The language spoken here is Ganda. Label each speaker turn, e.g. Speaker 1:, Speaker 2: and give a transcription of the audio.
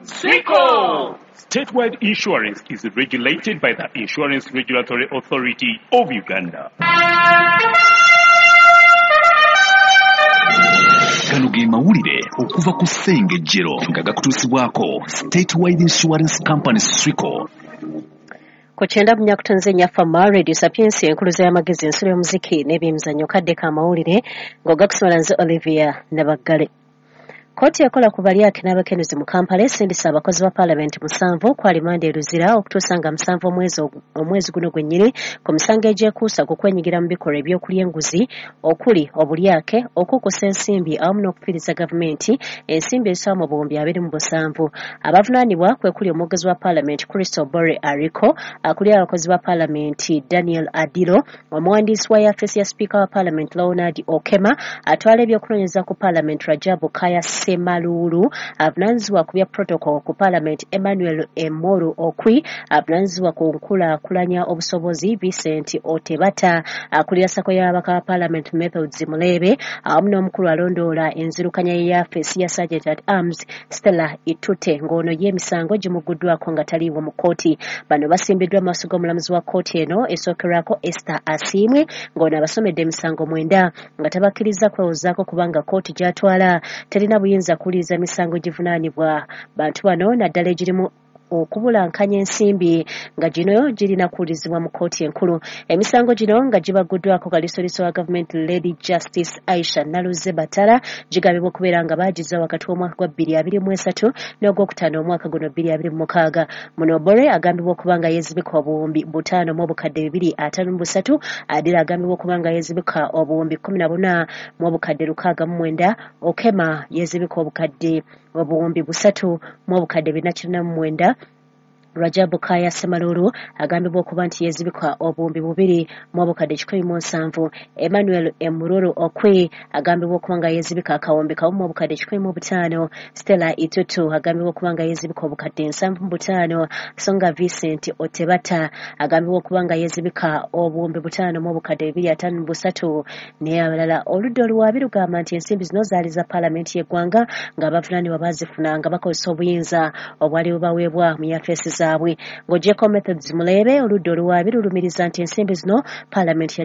Speaker 1: Swico! Statewide insurance is regulated by the Insurance Regulatory Authority of Uganda.
Speaker 2: Kano ge mawulire okuva ku Ssengejjero nga gakutuusibwako Statewide Insurance Company Swico.
Speaker 3: Kuchenda munyakutonze nyafama Radio Sapiens enkuluza y'amagezi ensolo y'omuziki n'ebyemizannyo kadde ka mawulire ng'ogakusomera nze Olivia Nabagale. Koti yakola ku balyake n'abakenuzi mu Kampala esindisa abakozi ba Parliament 7 kwali Monday Luzira okutuusa nga 7 omwezi guno gwennyini ku misango egyekuusa ku kwenyigira mu bikolwa eby'okulya enguzi okuli obulyake okukusa ensimbi awamu n'okupiriza gavumenti ensimbi ezisawa mu buwumbi 27. Abavunaanibwa kwe kuli omwogezi wa Parliament Crystal Bore Ariko, akulira abakozi ba Parliament Daniel Adilo, omuwandiisi wa yafesi ya Speaker wa Parliament Leonard Okema, atwala ebyokunoonyeza ku Parliament Rajabu Kaya Semalulu, avunaanyizibwa ku bya protocol ku Parliament Emmanuel Emoru Okwi, avunaanyizibwa ku nkulaakulanya obusobozi Vincent Otebata, akulira sako y'ababaka ba Parliament Methods Mulebe, awamu n'omukulu alondoola enzirukanya y'eyafesi ya Sergeant at Arms Stella Itute ng'ono y'emisango gimuguddwako nga taliiwo mu kkooti. Bano basimbiddwa mu maaso g'omulamuzi wa kkooti eno esookerwako Esther Asiimwe ng'ono abasomedde emisango 9 nga tabakkiriza kwewozaako kubanga kkooti gy'atwala terina buyinza kuwuliriza emisango givunaanibwa bantu bano naddala egirimu okubulankanya ensimbi nga gino girina kuwulizibwa mu kkooti enkulu. Emisango gino nga gibaguddwako kalisoliso wa gavumenti Lady Justice Aisha Naluze Batala gigambibwa okubeera nga baagiza wakati w'omwaka gwa 2023 n'ogwokutaano omwaka guno 2026. Muno Bore agambibwa okuba nga yeezibika obuwumbi 5 mu obukadde 253, Adira agambibwa okuba nga yeezibika obuwumbi 14 mu obukadde 69, Okema yeezibika obuwumbi 3 mu obukadde 449, Rajabu Kaya Semalulu agambibwa okuba nti yeezibika obuwumbi 2 mu obukadde 107. Emmanuel Emururu Okwi agambibwa okuba nga yeezibika akawumbi kamu mu obukadde 15. Stella Itutu agambibwa okuba nga yeezibika obukadde 75. Songa Vincent Otebata agambibwa okuba nga yeezibika obuwumbi 5 mu obukadde 253. Naye abalala oludda oluwaabi lugamba nti ensimbi zino zaali za Paalamenti y'eggwanga nga abavunaanibwa baazifuna nga bakozesa obuyinza obwali bubaweebwa mu yafeesi zaabwe. Ng'ogyeko Methods Mulebe oludda oluwaabi lulumiriza nti ensimbi zino Paalamenti